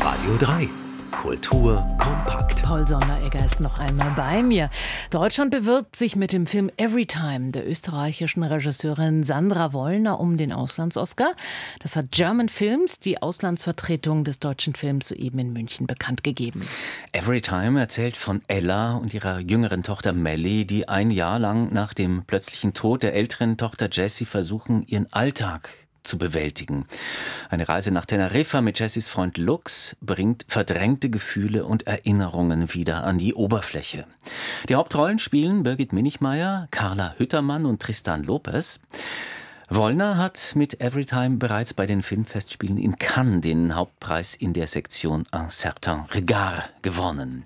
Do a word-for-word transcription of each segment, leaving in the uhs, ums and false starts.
Radio drei. Kultur kompakt. Paul Sonderegger ist noch einmal bei mir. Deutschland bewirbt sich mit dem Film Everytime der österreichischen Regisseurin Sandra Wollner um den Auslands-Oscar. Das hat German Films, die Auslandsvertretung des deutschen Films, soeben in München bekannt gegeben. Everytime erzählt von Ella und ihrer jüngeren Tochter Melly, die ein Jahr lang nach dem plötzlichen Tod der älteren Tochter Jessie versuchen, ihren Alltag zu bewältigen. Eine Reise nach Teneriffa mit Jessies Freund Lux bringt verdrängte Gefühle und Erinnerungen wieder an die Oberfläche. Die Hauptrollen spielen Birgit Minichmayr, Carla Hüttermann und Tristan Lopez. Wollner hat mit Everytime bereits bei den Filmfestspielen in Cannes den Hauptpreis in der Sektion Un certain regard gewonnen.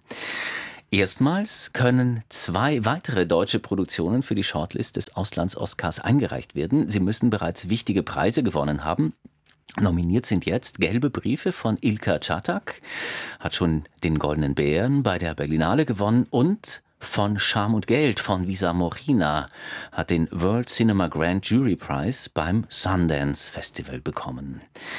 Erstmals können zwei weitere deutsche Produktionen für die Shortlist des Auslands-Oscars eingereicht werden. Sie müssen bereits wichtige Preise gewonnen haben. Nominiert sind jetzt Gelbe Briefe von Ilka Czatak, hat schon den Goldenen Bären bei der Berlinale gewonnen, und Von Scham und Geld von Visa Morina hat den World Cinema Grand Jury Prize beim Sundance Festival bekommen.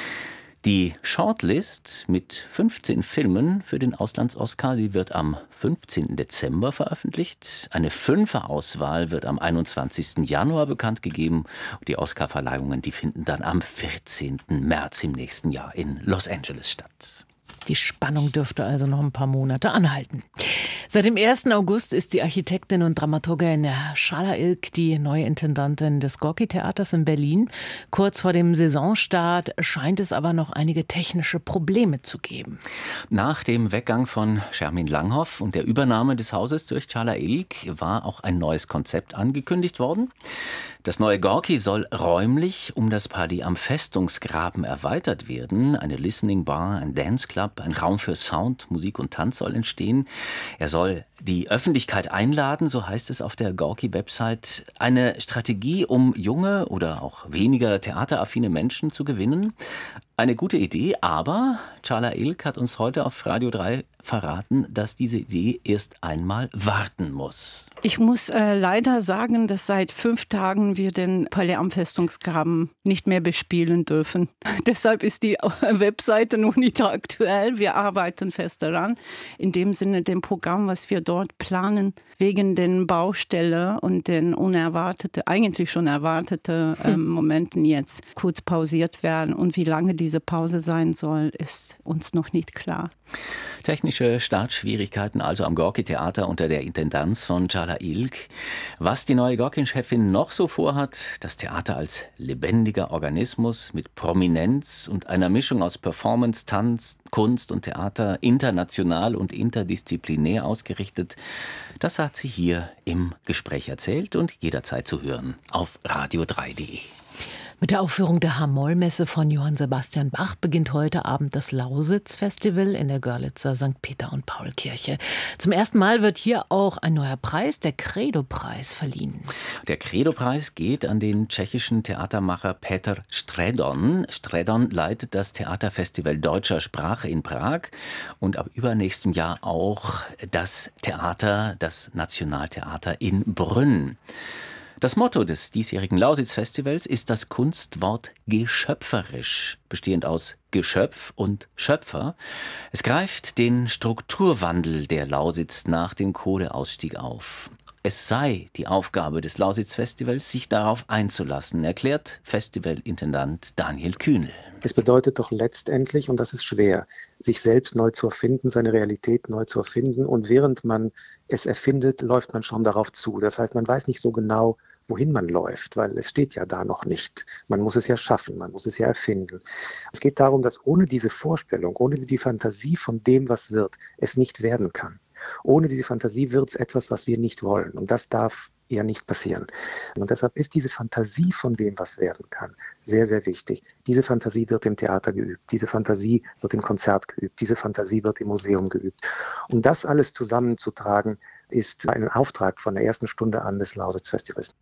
Die Shortlist mit fünfzehn Filmen für den Auslands-Oscar, die wird am fünfzehnten Dezember veröffentlicht. Eine Fünferauswahl wird am einundzwanzigsten Januar bekannt gegeben. Die Oscar-Verleihungen, die finden dann am vierzehnten März im nächsten Jahr in Los Angeles statt. Die Spannung dürfte also noch ein paar Monate anhalten. Seit dem ersten August ist die Architektin und Dramaturgin Çağla İlk die neue Intendantin des Gorki-Theaters in Berlin. Kurz vor dem Saisonstart scheint es aber noch einige technische Probleme zu geben. Nach dem Weggang von Schermin Langhoff und der Übernahme des Hauses durch Çağla İlk war auch ein neues Konzept angekündigt worden. Das neue Gorki soll räumlich um das Party am Festungsgraben erweitert werden. Eine Listening Bar, ein Dance Club, ein Raum für Sound, Musik und Tanz soll entstehen. Er soll die Öffentlichkeit einladen, so heißt es auf der Gorki-Website. Eine Strategie, um junge oder auch weniger theateraffine Menschen zu gewinnen. Eine gute Idee, aber Çağla İlk hat uns heute auf Radio drei verraten, dass diese Idee erst einmal warten muss. Ich muss äh, leider sagen, dass seit fünf Tagen wir den Palais am Festungsgraben nicht mehr bespielen dürfen. Deshalb ist die Webseite noch nicht aktuell. Wir arbeiten fest daran. In dem Sinne, dem Programm, was wir dort planen, wegen den Baustelle und den unerwarteten, eigentlich schon erwarteten äh, Momenten jetzt kurz pausiert werden. Und wie lange diese Pause sein soll, ist uns noch nicht klar. Technische Startschwierigkeiten also am Gorki-Theater unter der Intendanz von Çağla İlk. Was die neue Gorkin-Chefin noch so vorhat, das Theater als lebendiger Organismus mit Prominenz und einer Mischung aus Performance, Tanz, Kunst und Theater, international und interdisziplinär ausgerichtet, das hat sie hier im Gespräch erzählt und jederzeit zu hören auf radio drei punkt de. Mit der Aufführung der H-Moll-Messe von Johann Sebastian Bach beginnt heute Abend das Lausitz-Festival in der Görlitzer Sankt Peter- und Paul-Kirche. Zum ersten Mal wird hier auch ein neuer Preis, der Credo-Preis, verliehen. Der Credo-Preis geht an den tschechischen Theatermacher Peter Stredon. Stredon leitet das Theaterfestival deutscher Sprache in Prag und ab übernächstem Jahr auch das Theater, das Nationaltheater in Brünn. Das Motto des diesjährigen Lausitz-Festivals ist das Kunstwort geschöpferisch, bestehend aus Geschöpf und Schöpfer. Es greift den Strukturwandel der Lausitz nach dem Kohleausstieg auf. Es sei die Aufgabe des Lausitz-Festivals, sich darauf einzulassen, erklärt Festivalintendant Daniel Kühnel. Es bedeutet doch letztendlich, und das ist schwer, sich selbst neu zu erfinden, seine Realität neu zu erfinden. Und während man es erfindet, läuft man schon darauf zu. Das heißt, man weiß nicht so genau, wohin man läuft, weil es steht ja da noch nicht. Man muss es ja schaffen, man muss es ja erfinden. Es geht darum, dass ohne diese Vorstellung, ohne die Fantasie von dem, was wird, es nicht werden kann. Ohne diese Fantasie wird es etwas, was wir nicht wollen. Und das darf eher nicht passieren. Und deshalb ist diese Fantasie von dem, was werden kann, sehr, sehr wichtig. Diese Fantasie wird im Theater geübt. Diese Fantasie wird im Konzert geübt. Diese Fantasie wird im Museum geübt. Um das alles zusammenzutragen, ist ein Auftrag von der ersten Stunde an des Lausitz-Festivals.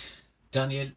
Daniel.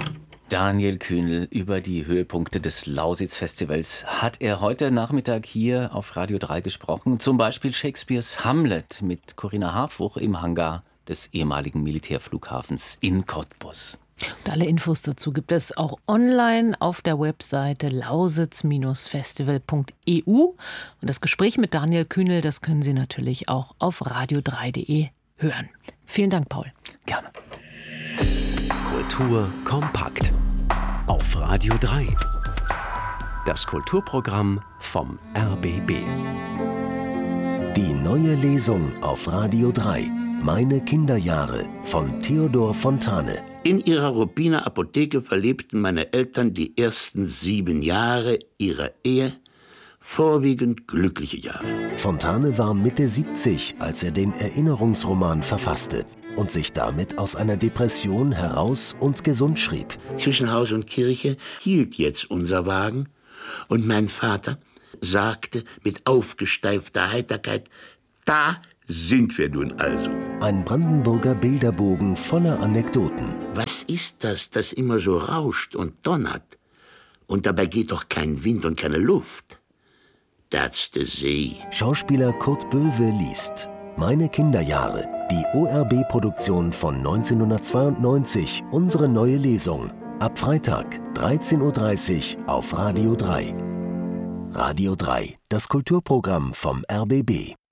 Daniel Kühnel über die Höhepunkte des Lausitz-Festivals hat er heute Nachmittag hier auf Radio drei gesprochen. Zum Beispiel Shakespeares Hamlet mit Corinna Harfouch im Hangar des ehemaligen Militärflughafens in Cottbus. Und alle Infos dazu gibt es auch online auf der Webseite lausitz Festival punkt e u. Und das Gespräch mit Daniel Kühnel, das können Sie natürlich auch auf radio drei punkt de hören. Vielen Dank, Paul. Gerne. Kultur kompakt auf Radio drei. Das Kulturprogramm vom R B B. Die neue Lesung auf Radio drei. Meine Kinderjahre von Theodor Fontane. In ihrer Ruppiner Apotheke verlebten meine Eltern die ersten sieben Jahre ihrer Ehe, vorwiegend glückliche Jahre. Fontane war Mitte siebzig, als er den Erinnerungsroman verfasste und sich damit aus einer Depression heraus und gesund schrieb. Zwischen Haus und Kirche hielt jetzt unser Wagen und mein Vater sagte mit aufgesteifter Heiterkeit: Da sind wir nun also. Ein Brandenburger Bilderbogen voller Anekdoten. Was ist das, das immer so rauscht und donnert? Und dabei geht doch kein Wind und keine Luft. That's the See. Schauspieler Kurt Böwe liest Meine Kinderjahre, die O R B-Produktion von neunzehnhundertzweiundneunzig, unsere neue Lesung. Ab Freitag, dreizehn Uhr dreißig auf Radio drei. Radio drei, das Kulturprogramm vom R B B.